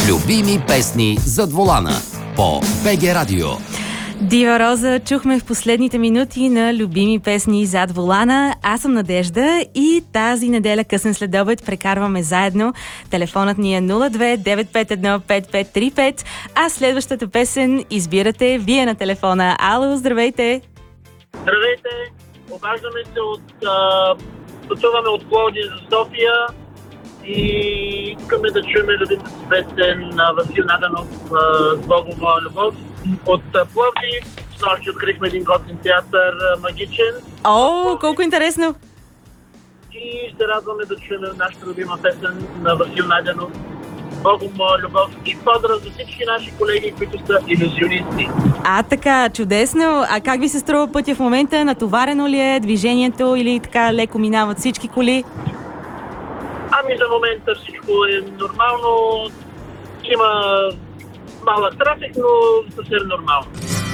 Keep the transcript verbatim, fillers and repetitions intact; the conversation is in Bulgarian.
Любими песни зад волана по БГ Радио. Дива Роза чухме в последните минути на любими песни зад волана. Аз съм Надежда и тази неделя късен следобед прекарваме заедно. Телефонът ни е нула две девет пет едно пет пет три пет, а следващата песен избирате вие на телефона. Ало, здравейте! Здравейте! Обаждаме се от... А, пътуваме от Пловдив за София и искаме да чуем любимата песен на Васил Наданов с Богом моя любов. От Пловдив снощи открихме един готин театър магичен. О, колко интересно! И ще радваме да чуем нашата любима песен на Васил Наданов Богом моя любов и поздрав за всички наши колеги, които са илюзионисти. А, така, чудесно! А как ви се струва пътя в момента? Натоварено ли е движението или така леко минават всички коли? Ами за момента всичко е нормално. Има малък трафик, но съвсем нормално.